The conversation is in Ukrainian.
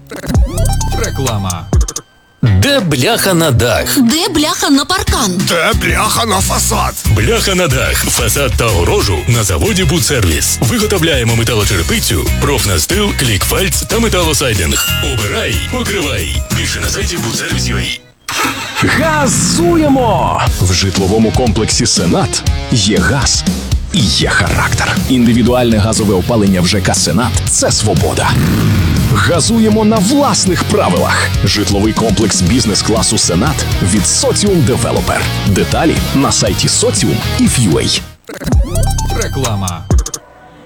Реклама. Де бляха на дах? Де бляха на паркан? Де бляха на фасад? Бляха на дах, фасад та огорожу на заводі «Будсервіс». Виготовляємо металочерепицю, профнастил, клікфальц та металосайдинг. Обирай, покривай. Більше на сайті «Будсервіс.UA». Газуємо! В житловому комплексі «Сенат» є газ і є характер. Індивідуальне газове опалення в ЖК «Сенат» – це свобода. Газуємо на власних правилах. Житловий комплекс бізнес-класу «Сенат» від Соціум Девелопер. Деталі на сайті Соціум і Ф'юей. Реклама.